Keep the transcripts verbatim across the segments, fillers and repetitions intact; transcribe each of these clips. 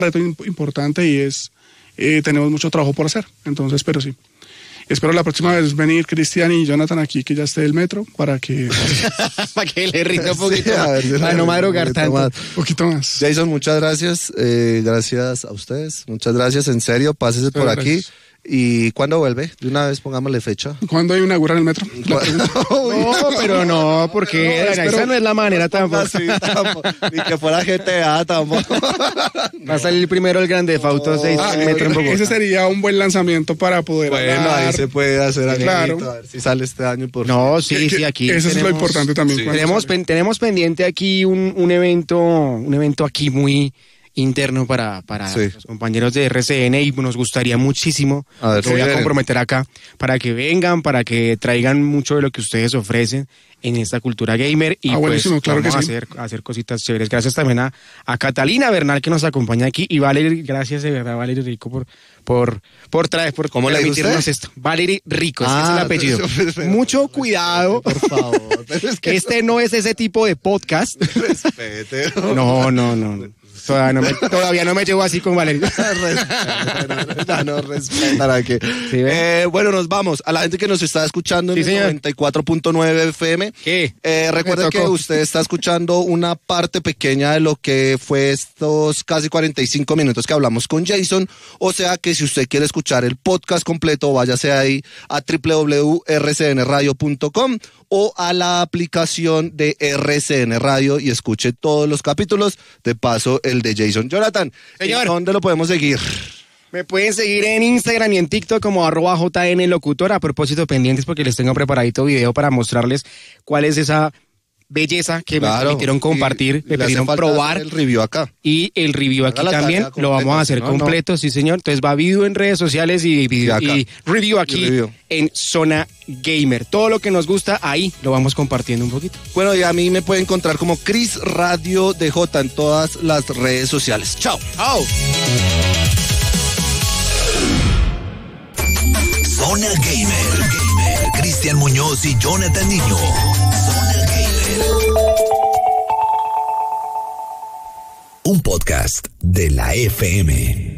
reto importante y es, eh, tenemos mucho trabajo por hacer, entonces, pero sí. Espero la próxima vez venir Cristian y Jonathan aquí, que ya esté el metro, para que... para que le rinda un poquito, sí, a ver, para no madrugar tanto. Un poquito más. Jason, muchas gracias, eh, gracias a ustedes, muchas gracias, en serio, pásese por gracias. aquí. ¿Y cuándo vuelve? De una vez pongámosle fecha. ¿Cuándo hay inaugura el metro? No, pero no, porque no, esa no es la manera tampoco. Sí, tampoco. Ni que fuera G T A tampoco. Va a salir primero el Grande Theft Auto seis, Ah, el metro en Bogotá. ese sería un buen lanzamiento para poder Bueno, hablar. ahí se puede hacer algo, Claro. a ver si sale este año por No, sí, Que- sí, que aquí Eso es lo tenemos- importante también. sí. cuando Tenemos, sale. pen- tenemos pendiente aquí un, un evento, un evento aquí muy interno para, para Sí. los compañeros de R C N y nos gustaría muchísimo, A ver, lo voy sí, a vienen. comprometer acá, para que vengan, para que traigan mucho de lo que ustedes ofrecen en esta cultura gamer y Ah, pues buenísimo, claro vamos que a, sí. hacer, a hacer cositas chéveres. Gracias también a, a Catalina Bernal que nos acompaña aquí y Valerie, gracias de verdad Valerie Rico por por por traer, por ¿Cómo le dijo permitirnos usted? esto. Valerie Rico, ese Ah, es el apellido. pero- pero- Mucho cuidado. Por favor, pero es que Este no es ese tipo de podcast. respete. No, no, no. Todavía no me, todavía no me llevo así con Valeria. Ya no respetan aquí. ¿Sí, ve? Eh, bueno, nos vamos. A la gente que nos está escuchando en Sí, el señor. noventa y cuatro punto nueve F M. ¿Qué? Eh, recuerde Me que tocó. usted está escuchando una parte pequeña de lo que fue estos casi cuarenta y cinco minutos que hablamos con Jason. O sea que si usted quiere escuchar el podcast completo, váyase ahí a doble u doble u doble u punto r c n radio punto com o a la aplicación de R C N Radio y escuche todos los capítulos. De paso, el de Jason. Jonathan, Señor. ¿dónde lo podemos seguir? Me pueden seguir en Instagram y en TikTok como arroba jnlocutor. A propósito, pendientes porque les tengo preparadito video para mostrarles cuál es esa belleza que me permitieron compartir, y me le hace pidieron falta probar. hacer el review acá. Y el review aquí Haga la también tarea lo vamos completa, a hacer si no, no. completo, sí señor. Entonces va video en redes sociales y, video, Y acá. y review aquí Y review. en Zona Gamer. Todo lo que nos gusta ahí lo vamos compartiendo un poquito. Bueno, y a mí me puede encontrar como Chris Radio D J en todas las redes sociales. Chao. ¡Chao! Zona Gamer. Gamer. Cristian Muñoz y Jonathan Niño. Zona Gamer. Un podcast de la F M.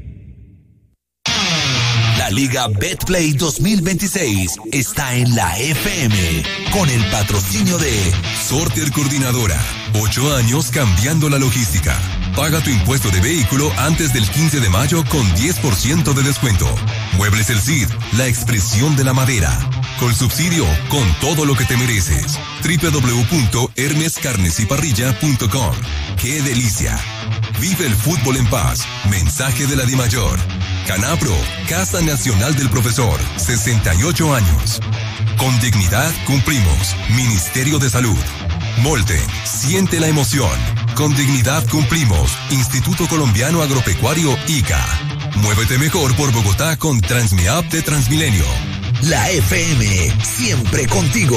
La Liga Betplay dos mil veintiséis está en la F M con el patrocinio de Sorter Coordinadora. Ocho años cambiando la logística. Paga tu impuesto de vehículo antes del quince de mayo con diez por ciento de descuento. Muebles El Cid, la expresión de la madera. Con subsidio, con todo lo que te mereces. doble u doble u doble u punto hermes carnes y parrilla punto com. ¡Qué delicia! Vive el fútbol en paz. Mensaje de la DIMAYOR. Canapro, Casa Nacional del Profesor, sesenta y ocho años. Con dignidad cumplimos. Ministerio de Salud. Molten, siente la emoción. Con dignidad cumplimos. Instituto Colombiano Agropecuario I C A. Muévete mejor por Bogotá con Transmiapp de Transmilenio. la F M, siempre contigo.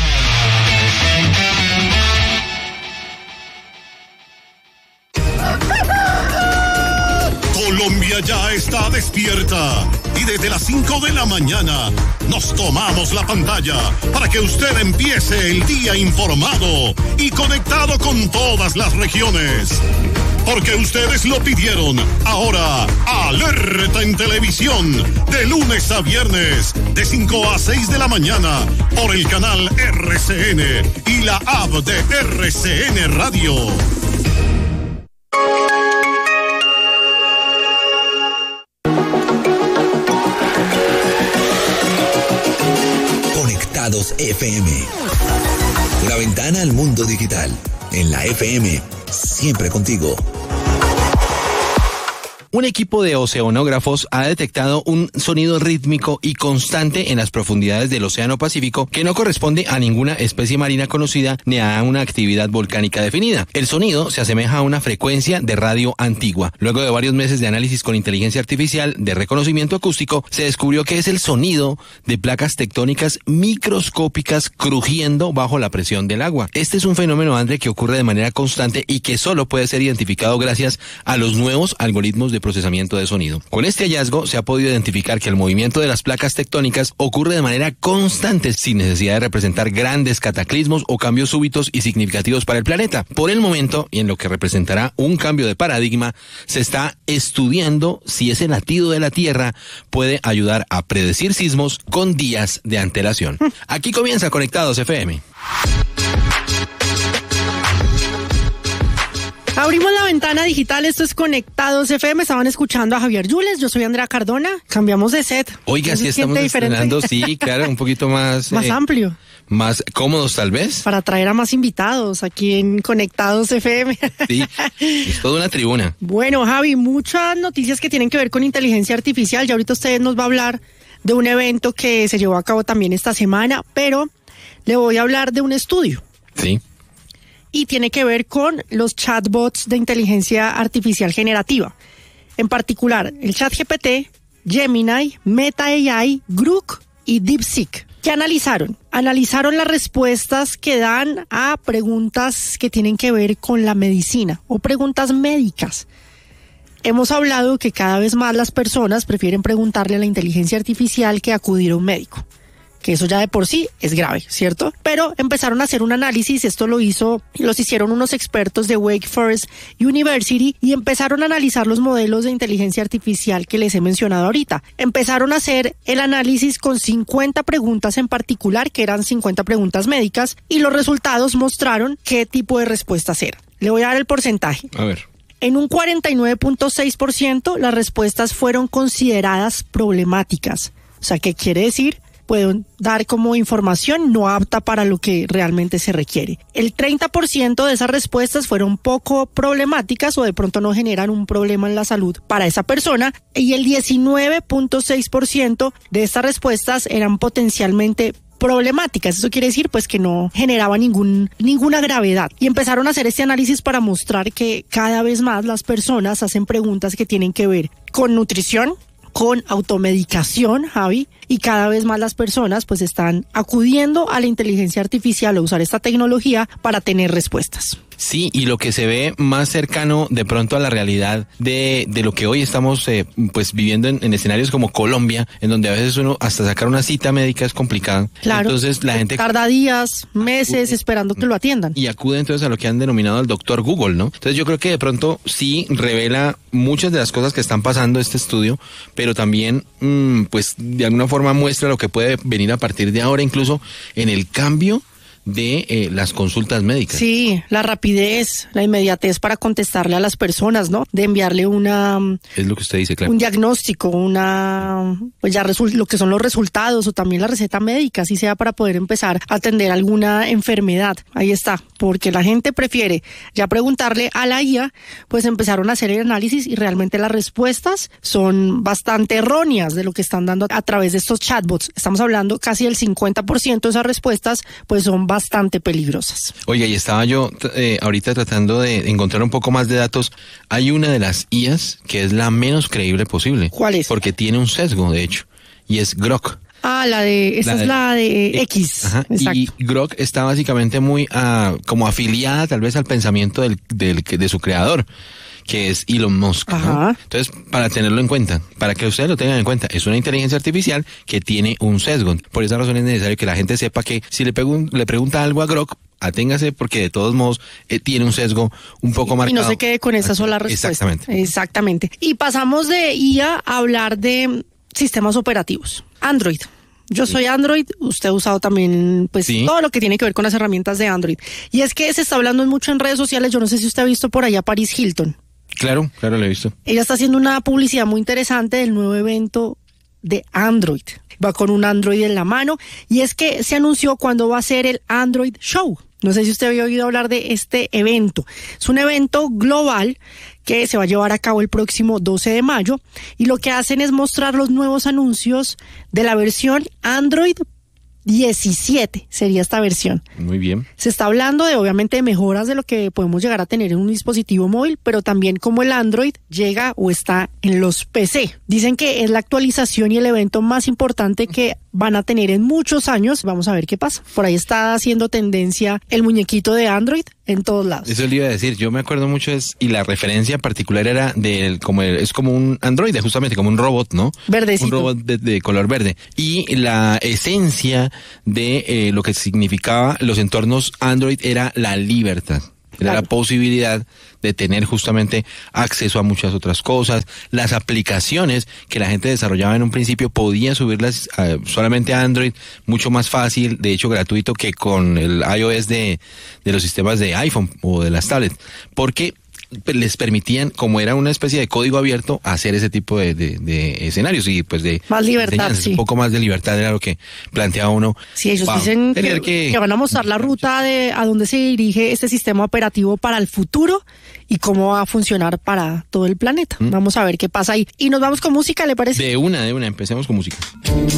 Colombia ya está despierta y desde las cinco de la mañana nos tomamos la pantalla para que usted empiece el día informado y conectado con todas las regiones. Porque ustedes lo pidieron. Ahora, alerta en televisión, de lunes a viernes, de cinco a seis de la mañana, por el canal R C N y la app de R C N Radio. Conectados F M. Una ventana al mundo digital. En la F M, siempre contigo. Un equipo de oceanógrafos ha detectado un sonido rítmico y constante en las profundidades del Océano Pacífico que no corresponde a ninguna especie marina conocida ni a una actividad volcánica definida. El sonido se asemeja a una frecuencia de radio antigua. Luego de varios meses de análisis con inteligencia artificial de reconocimiento acústico, se descubrió que es el sonido de placas tectónicas microscópicas crujiendo bajo la presión del agua. Este es un fenómeno, André, que ocurre de manera constante y que solo puede ser identificado gracias a los nuevos algoritmos de de procesamiento de sonido. Con este hallazgo se ha podido identificar que el movimiento de las placas tectónicas ocurre de manera constante sin necesidad de representar grandes cataclismos o cambios súbitos y significativos para el planeta. Por el momento, y en lo que representará un cambio de paradigma, se está estudiando si ese latido de la Tierra puede ayudar a predecir sismos con días de antelación. Aquí comienza Conectados F M. Abrimos la ventana digital, esto es Conectados F M, estaban escuchando a Javier Yules, yo soy Andrea Cardona, cambiamos de set. Oiga, sí estamos estrenando, sí, claro, un poquito más... más eh, amplio. Más cómodos tal vez. Para traer a más invitados aquí en Conectados F M. Sí, es toda una tribuna. Bueno, Javi, muchas noticias que tienen que ver con inteligencia artificial, ya ahorita usted nos va a hablar de un evento que se llevó a cabo también esta semana, pero le voy a hablar de un estudio. Sí. Y tiene que ver con los chatbots de inteligencia artificial generativa. En particular, el ChatGPT, Gemini, Meta A I, Grok y DeepSeek. ¿Qué analizaron? Analizaron las respuestas que dan a preguntas que tienen que ver con la medicina o preguntas médicas. Hemos hablado que cada vez más las personas prefieren preguntarle a la inteligencia artificial que acudir a un médico. Que eso ya de por sí es grave, ¿cierto? Pero empezaron a hacer un análisis, esto lo hizo, los hicieron unos expertos de Wake Forest University y empezaron a analizar los modelos de inteligencia artificial que les he mencionado ahorita. Empezaron a hacer el análisis con cincuenta preguntas en particular, que eran cincuenta preguntas médicas, y los resultados mostraron qué tipo de respuestas eran. Le voy a dar el porcentaje. A ver. En un cuarenta y nueve punto seis por ciento las respuestas fueron consideradas problemáticas. O sea, ¿qué quiere decir? Pueden dar como información no apta para lo que realmente se requiere. El treinta por ciento de esas respuestas fueron poco problemáticas o de pronto no generan un problema en la salud para esa persona, y el diecinueve punto seis por ciento de estas respuestas eran potencialmente problemáticas. Eso quiere decir pues que no generaba ningún, ninguna gravedad. Y empezaron a hacer este análisis para mostrar que cada vez más las personas hacen preguntas que tienen que ver con nutrición, con automedicación, Javi, y cada vez más las personas pues están acudiendo a la inteligencia artificial o usar esta tecnología para tener respuestas. Sí, y lo que se ve más cercano de pronto a la realidad de, de lo que hoy estamos eh, pues viviendo en, en escenarios como Colombia, en donde a veces uno hasta sacar una cita médica es complicado. Claro. Entonces la gente tarda días, meses esperando que lo atiendan. Y acude entonces a lo que han denominado el doctor Google, ¿no? Entonces yo creo que de pronto sí revela muchas de las cosas que están pasando este estudio, pero también mmm, pues de alguna forma muestra lo que puede venir a partir de ahora, incluso en el cambio de eh, las consultas médicas. Sí, la rapidez, la inmediatez para contestarle a las personas, ¿no? De enviarle una... Es lo que usted dice, claro. Un diagnóstico, una... Pues ya resu- lo que son los resultados o también la receta médica, así sea para poder empezar a atender alguna enfermedad. Ahí está, porque la gente prefiere ya preguntarle a la I A, pues empezaron a hacer el análisis y realmente las respuestas son bastante erróneas de lo que están dando a través de estos chatbots. Estamos hablando casi del cincuenta por ciento de esas respuestas, pues son bastante peligrosas. Oye, y estaba yo eh, ahorita tratando de encontrar un poco más de datos. Hay una de las I As que es la menos creíble posible. ¿Cuál es? Porque tiene un sesgo, de hecho, y es Grok. Ah, la de, esa la es de, la de X. X. Ajá. Exacto. Y Grok está básicamente muy uh, como afiliada tal vez al pensamiento del, del, de su creador, que es Elon Musk, ¿no? Entonces, para tenerlo en cuenta, para que ustedes lo tengan en cuenta, es una inteligencia artificial que tiene un sesgo. Por esa razón es necesario que la gente sepa que si le, pregun- le pregunta algo a Grok, aténgase porque de todos modos eh, tiene un sesgo un poco marcado. Y no se quede con esa sola respuesta. Exactamente. Exactamente. Y pasamos de I A a hablar de sistemas operativos. Android. Yo soy Android, usted ha usado también pues sí. todo lo que tiene que ver con las herramientas de Android. Y es que se está hablando mucho en redes sociales, yo no sé si usted ha visto por allá a Paris Hilton. Claro, claro, lo he visto. Ella está haciendo una publicidad muy interesante del nuevo evento de Android. Va con un Android en la mano y es que se anunció cuándo va a ser el Android Show. No sé si usted había oído hablar de este evento. Es un evento global que se va a llevar a cabo el próximo doce de mayo y lo que hacen es mostrar los nuevos anuncios de la versión Android diecisiete sería esta versión. Muy bien. Se está hablando de obviamente de mejoras de lo que podemos llegar a tener en un dispositivo móvil, pero también cómo el Android llega o está en los P C. Dicen que es la actualización y el evento más importante que van a tener en muchos años. Vamos a ver qué pasa. Por ahí está haciendo tendencia el muñequito de Android en todos lados. Eso le iba a decir, yo me acuerdo mucho es, y la referencia particular era del, como el, es como un androide, justamente, como un robot, ¿no? Verdecito. Un robot de, de color verde. Y la esencia de eh, lo que significaba los entornos Android era la libertad. Era claro. La posibilidad de tener justamente acceso a muchas otras cosas. Las aplicaciones que la gente desarrollaba en un principio podía subirlas uh, solamente a Android mucho más fácil, de hecho gratuito, que con el iOS de, de los sistemas de iPhone o de las tablets. Porque les permitían, como era una especie de código abierto, hacer ese tipo de, de, de escenarios y pues de más libertad, sí. Un poco más de libertad era lo que planteaba uno. Sí, ellos wow, dicen que, que... que van a mostrar la ruta de a dónde se dirige este sistema operativo para el futuro y cómo va a funcionar para todo el planeta. ¿Mm? Vamos a ver qué pasa ahí. Y nos vamos con música, ¿le parece? De una, de una, empecemos con música.